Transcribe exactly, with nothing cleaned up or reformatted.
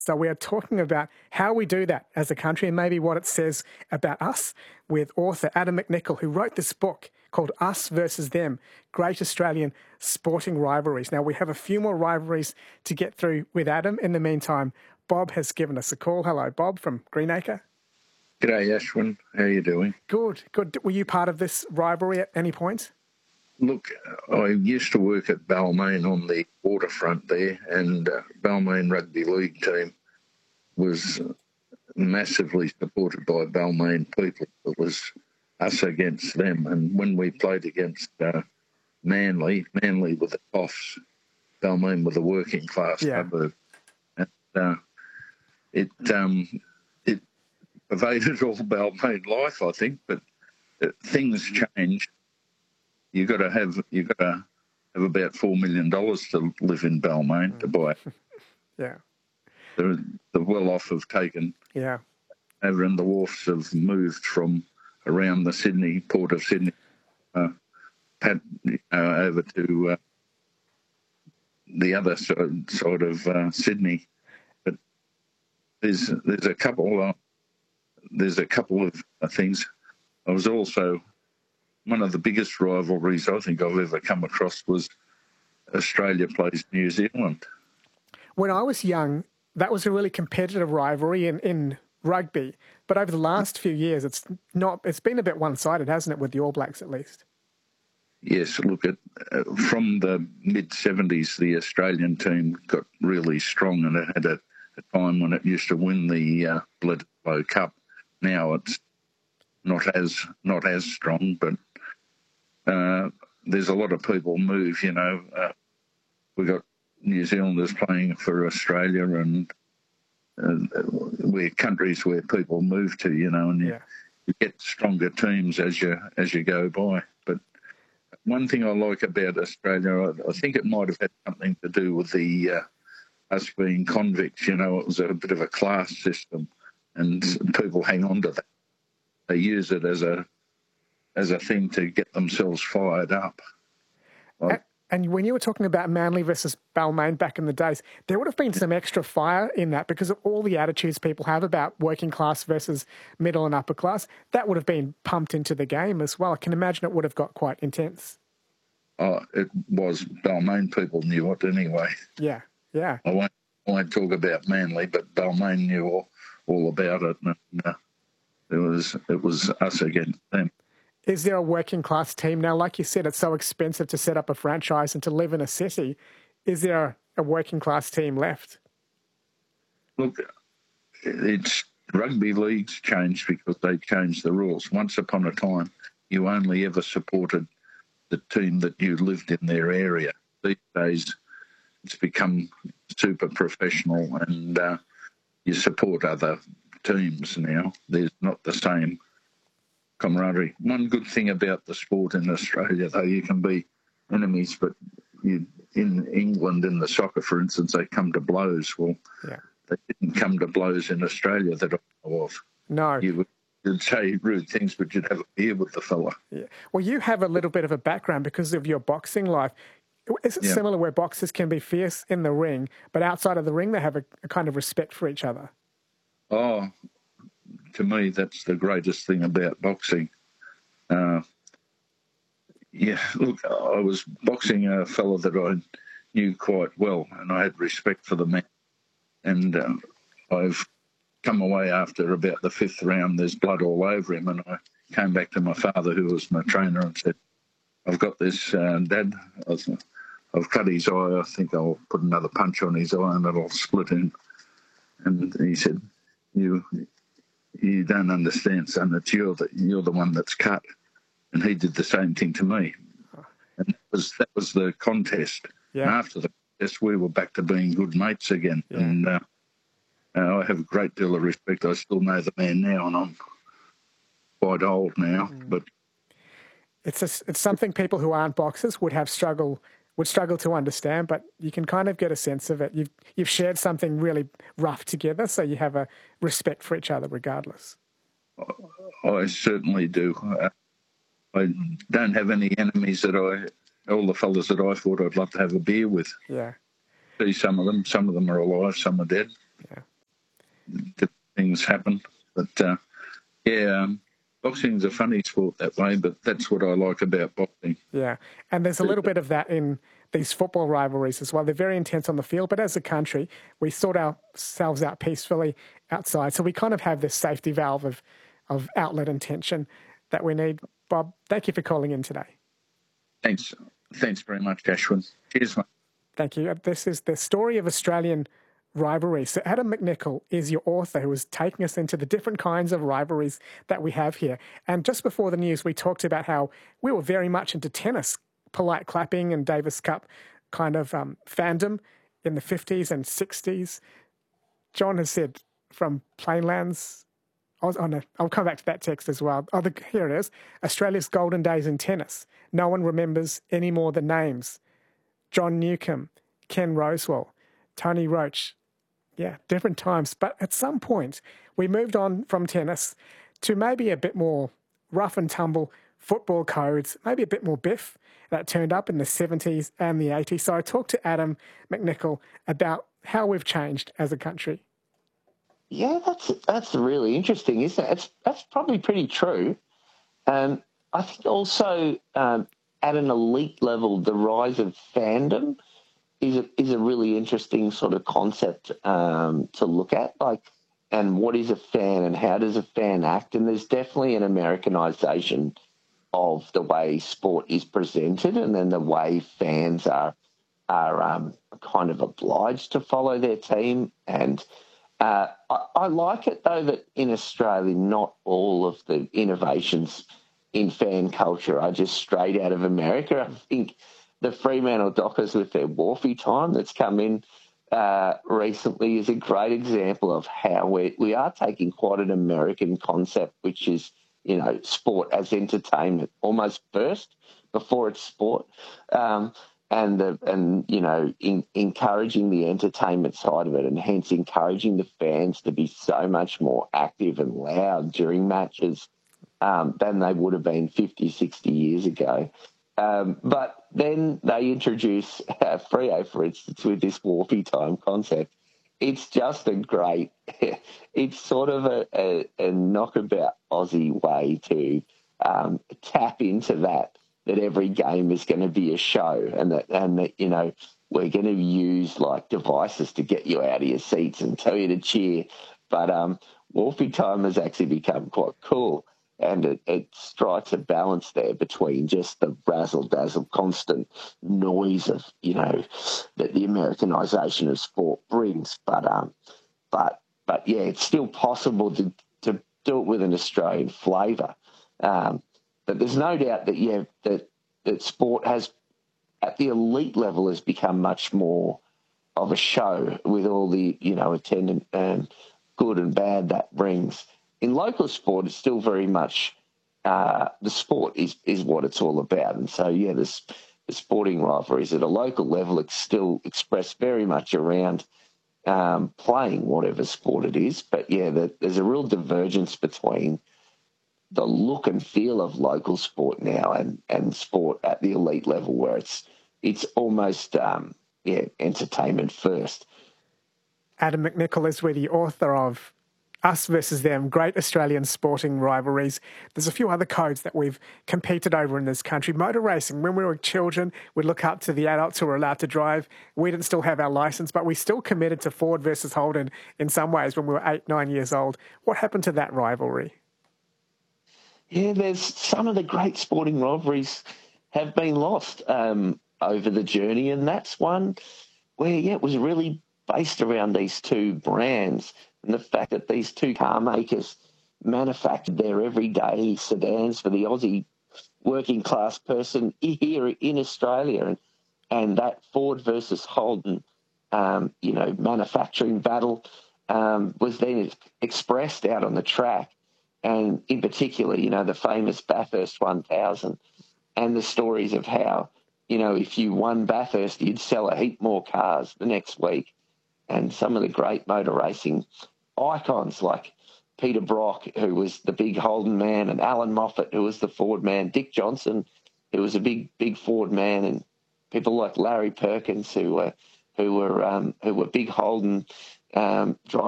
So we are talking about how we do that as a country and maybe what it says about us with author Adam McNichol, who wrote this book called Us versus Them, Great Australian Sporting Rivalries. Now, we have a few more rivalries to get through with Adam. In the meantime, Bob has given us a call. Hello, Bob from Greenacre. G'day, Ashwin. How are you doing? Good, good. Were you part of this rivalry at any point? Look, I used to work at Balmain on the waterfront there, and uh, Balmain Rugby League team was massively supported by Balmain people. It was us against them. And when we played against uh, Manly, Manly were the Toffs, Balmain were the working class yeah. suburb. And uh, it um, it pervaded all Balmain life, I think, but uh, things changed. You got to have you got to have about four million dollars to live in Balmain mm. to buy. yeah, the the well-off have taken. Yeah, over, and the wharfs have moved from around the Sydney port of Sydney, uh, pat, uh, over to uh, the other side, side of uh, Sydney. But there's there's a couple uh, there's a couple of uh, things. I was also. One of the biggest rivalries I think I've ever come across was Australia plays New Zealand. When I was young, that was a really competitive rivalry in, in rugby. But over the last few years, it's not. It's been a bit one-sided, hasn't it, with the All Blacks at least? Yes, look, at uh, from the mid seventies, the Australian team got really strong, and it had a, a time when it used to win the uh, Bledisloe Cup. Now it's not as not as strong, but uh, there's a lot of people move. You know, uh, we got New Zealanders playing for Australia, and uh, we're countries where people move to. You know, and you, yeah. you get stronger teams as you as you go by. But one thing I like about Australia, I, I think it might have had something to do with the uh, us being convicts. You know, it was a bit of a class system, and people hang on to that. They use it as a as a thing to get themselves fired up. Like, and when you were talking about Manly versus Balmain back in the days, there would have been some extra fire in that because of all the attitudes people have about working class versus middle and upper class. That would have been pumped into the game as well. I can imagine it would have got quite intense. Oh, it was. Balmain people knew it anyway. Yeah, yeah. I won't, I won't talk about Manly, but Balmain knew all, all about it. And, uh, It was it was us against them. Is there a working class team now? Like you said, it's so expensive to set up a franchise and to live in a city. Is there a working class team left? Look, it's rugby leagues changed because they changed the rules. Once upon a time, you only ever supported the team that you lived in their area. These days, it's become super professional, and uh, you support other teams now. There's not the same camaraderie. One good thing about the sport in Australia, though, you can be enemies, but you, in England, in the soccer, for instance, they come to blows. Well, yeah. they didn't come to blows in Australia that I know of. No. You would you'd say rude things, but you'd have a beer with the fella. Yeah. Well, you have a little bit of a background because of your boxing life. Is it yeah. similar where boxers can be fierce in the ring, but outside of the ring they have a, a kind of respect for each other? Oh, to me, that's the greatest thing about boxing. Uh, yeah, look, I was boxing a fellow that I knew quite well, and I had respect for the man. And um, I've come away after about the fifth round, there's blood all over him, and I came back to my father, who was my trainer, and said, I've got this, uh, Dad, I've cut his eye, I think I'll put another punch on his eye and it'll split him. And he said, You you don't understand, son. It's you're the you're the one that's cut, and he did the same thing to me. And that was that was the contest. Yeah. And after the contest, we were back to being good mates again. Yeah. And uh, uh, I have a great deal of respect. I still know the man now, and I'm quite old now. Mm. But it's a, it's something people who aren't boxers would have struggle. would struggle to understand, but you can kind of get a sense of it. You've you've shared something really rough together, so you have a respect for each other regardless. I certainly do. I don't have any enemies that I, all the fellas that I thought I'd love to have a beer with. Yeah. See some of them. Some of them are alive, some are dead. Yeah. things happen. But, uh, yeah, um, boxing's a funny sport that way, but that's what I like about boxing. Yeah, and there's a little bit of that in these football rivalries as well. They're very intense on the field, but as a country, we sort ourselves out peacefully outside. So we kind of have this safety valve of, of outlet and tension that we need. Bob, thank you for calling in today. Thanks. Thanks very much, Ashwin. Cheers, mate. Thank you. This is the story of Australian rivalry. So Adam McNichol is your author who is taking us into the different kinds of rivalries that we have here. And just before the news, we talked about how we were very much into tennis, polite clapping and Davis Cup kind of um, fandom in the fifties and sixties. John has said from Plainlands, oh, oh no, I'll come back to that text as well. Oh, the, here it is. Australia's golden days in tennis. No one remembers any more the names. John Newcombe, Ken Rosewall, Tony Roach. Yeah, different times. But at some point, we moved on from tennis to maybe a bit more rough and tumble football codes, maybe a bit more biff that turned up in the seventies and the eighties. So I talked to Adam McNichol about how we've changed as a country. Yeah, that's that's really interesting, isn't it? It's, that's probably pretty true. Um, I think also um, at an elite level, the rise of fandom is a, is a really interesting sort of concept um, to look at. Like, and what is a fan and how does a fan act? And there's definitely an Americanization of the way sport is presented, and then the way fans are are um, kind of obliged to follow their team. And uh, I, I like it, though, that in Australia, not all of the innovations in fan culture are just straight out of America. I think the Fremantle Dockers with their Wharfie time that's come in uh, recently is a great example of how we we are taking quite an American concept, which is, you know, sport as entertainment almost first before it's sport, um, and the and you know in, encouraging the entertainment side of it, and hence encouraging the fans to be so much more active and loud during matches um, than they would have been fifty, sixty years ago. Um, but then they introduce uh, Freo, for instance, with this Wharfie time concept. It's just a great, it's sort of a, a, a knockabout Aussie way to um, tap into that, that every game is going to be a show, and that, and that, you know, we're going to use like devices to get you out of your seats and tell you to cheer. But um, Wharfie time has actually become quite cool. And it, it strikes a balance there between just the razzle-dazzle, constant noise of, you know, that the Americanisation of sport brings. But, um, but, but yeah, it's still possible to, to do it with an Australian flavour. Um, but there's no doubt that, yeah, that, that sport has, at the elite level, has become much more of a show with all the, you know, attendant and good and bad that brings. In local sport, it's still very much uh, the sport is, is what it's all about. And so, yeah, this, the sporting rivalries at a local level, it's still expressed very much around um, playing whatever sport it is. But, yeah, the, there's a real divergence between the look and feel of local sport now and, and sport at the elite level, where it's it's almost, um, yeah, entertainment first. Adam McNichol is with the author of Us versus Them, Great Australian Sporting Rivalries. There's a few other codes that we've competed over in this country. Motor racing, when we were children, we'd look up to the adults who were allowed to drive. We didn't still have our licence, but we still committed to Ford versus Holden in some ways when we were eight, nine years old. What happened to that rivalry? Yeah, there's some of the great sporting rivalries have been lost um, over the journey, and that's one where, yeah, it was really based around these two brands and the fact that these two car makers manufactured their everyday sedans for the Aussie working class person here in Australia. And, and that Ford versus Holden, um, you know, manufacturing battle um, was then expressed out on the track. And in particular, you know, the famous Bathurst one thousand and the stories of how, you know, if you won Bathurst, you'd sell a heap more cars the next week. And some of the great motor racing icons like Peter Brock, who was the big Holden man, and Alan Moffat, who was the Ford man, Dick Johnson, who was a big, big Ford man, and people like Larry Perkins, who were who were um, who were big Holden um, drivers.